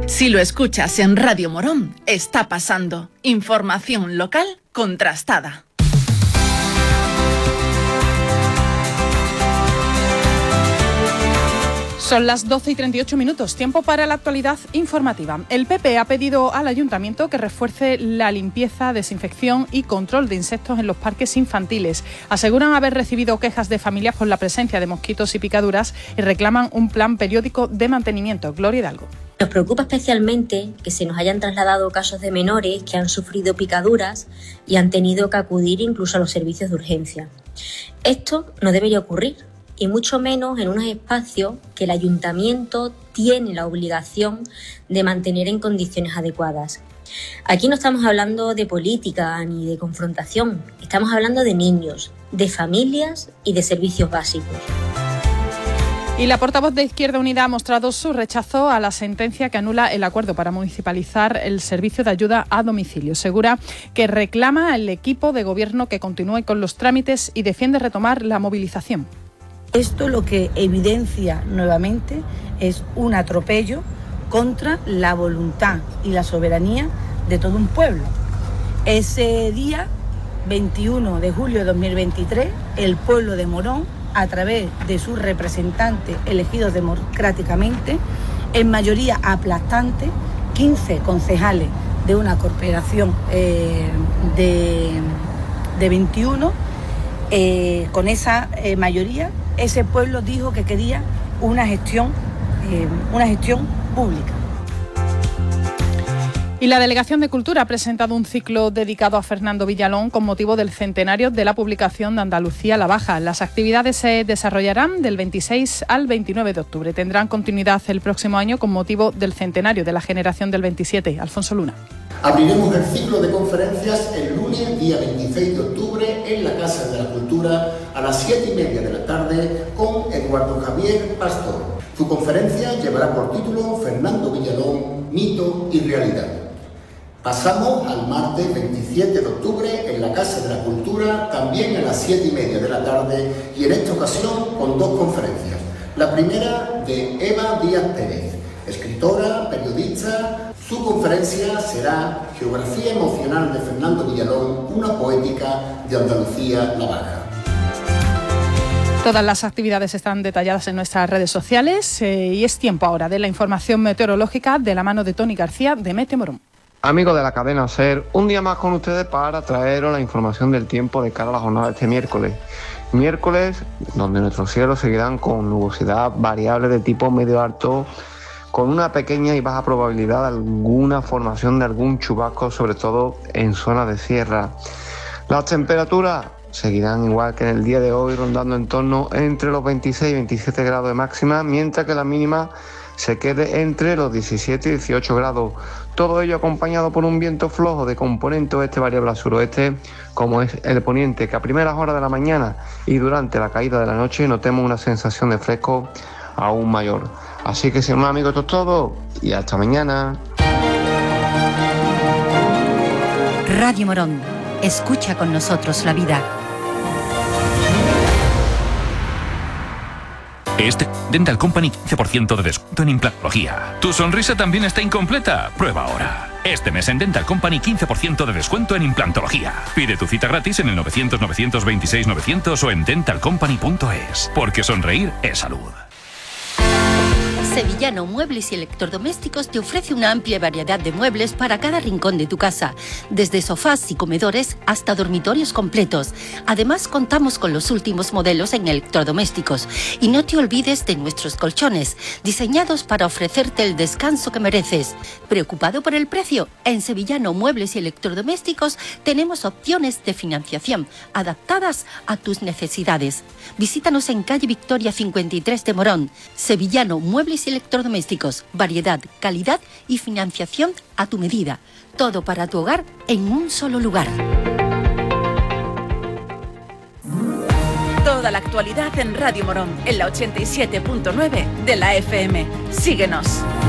Si lo escuchas en Radio Morón, está pasando. Información local contrastada. Son las 12:38, tiempo para la actualidad informativa. El PP ha pedido al Ayuntamiento que refuerce la limpieza, desinfección y control de insectos en los parques infantiles. Aseguran haber recibido quejas de familias por la presencia de mosquitos y picaduras y reclaman un plan periódico de mantenimiento. Gloria Hidalgo. Nos preocupa especialmente que se nos hayan trasladado casos de menores que han sufrido picaduras y han tenido que acudir incluso a los servicios de urgencia. Esto no debería ocurrir, y mucho menos en unos espacios que el Ayuntamiento tiene la obligación de mantener en condiciones adecuadas. Aquí no estamos hablando de política ni de confrontación, estamos hablando de niños, de familias y de servicios básicos. Y la portavoz de Izquierda Unida ha mostrado su rechazo a la sentencia que anula el acuerdo para municipalizar el servicio de ayuda a domicilio. Asegura que reclama al equipo de gobierno que continúe con los trámites y defiende retomar la movilización. Esto lo que evidencia nuevamente es un atropello contra la voluntad y la soberanía de todo un pueblo. Ese día, 21 de julio de 2023, el pueblo de Morón, a través de sus representantes elegidos democráticamente, en mayoría aplastante, 15 concejales de una corporación de 21, con esa mayoría, ese pueblo dijo que quería una gestión pública. Y la Delegación de Cultura ha presentado un ciclo dedicado a Fernando Villalón con motivo del centenario de la publicación de Andalucía la Baja. Las actividades se desarrollarán del 26 al 29 de octubre. Tendrán continuidad el próximo año con motivo del centenario de la generación del 27. Alfonso Luna. Abriremos el ciclo de conferencias el lunes, día 26 de octubre, en la Casa de la Cultura, a las 7:30 de la tarde, con Eduardo Javier Pastor. Su conferencia llevará por título Fernando Villalón, mito y realidad. Pasamos al martes 27 de octubre en la Casa de la Cultura, también a las 7:30 de la tarde, y en esta ocasión con dos conferencias. La primera de Eva Díaz Pérez, escritora, periodista. Su conferencia será Geografía emocional de Fernando Villalón, una poética de Andalucía la Baja. Todas las actividades están detalladas en nuestras redes sociales y es tiempo ahora de la información meteorológica de la mano de Tony García de Mete Morón. Amigos de la cadena SER, un día más con ustedes para traeros la información del tiempo de cara a la jornada de este miércoles. Miércoles, donde nuestros cielos seguirán con nubosidad variable de tipo medio alto, con una pequeña y baja probabilidad de alguna formación de algún chubasco, sobre todo en zonas de sierra. Las temperaturas seguirán igual que en el día de hoy, rondando en torno entre los 26 y 27 grados de máxima, mientras que la mínima se quede entre los 17 y 18 grados. Todo ello acompañado por un viento flojo de componente oeste variable al suroeste, como es el poniente, que a primeras horas de la mañana y durante la caída de la noche notemos una sensación de fresco aún mayor. Así que, sin más, amigos, esto es todo y hasta mañana. Radio Morón, escucha con nosotros la vida. Dental Company 15% de descuento en implantología. ¿Tu sonrisa también está incompleta? Prueba ahora. Este mes en Dental Company 15% de descuento en implantología. Pide tu cita gratis en el 900 926 900 o en dentalcompany.es. Porque sonreír es salud. Sevillano Muebles y Electrodomésticos te ofrece una amplia variedad de muebles para cada rincón de tu casa, desde sofás y comedores hasta dormitorios completos. Además, contamos con los últimos modelos en electrodomésticos. Y no te olvides de nuestros colchones, diseñados para ofrecerte el descanso que mereces. ¿Preocupado por el precio? En Sevillano Muebles y Electrodomésticos tenemos opciones de financiación adaptadas a tus necesidades. Visítanos en calle Victoria 53 de Morón. Sevillano Muebles y Electrodomésticos, variedad, calidad y financiación a tu medida. Todo para tu hogar en un solo lugar. Toda la actualidad en Radio Morón, en la 87.9 de la FM. Síguenos.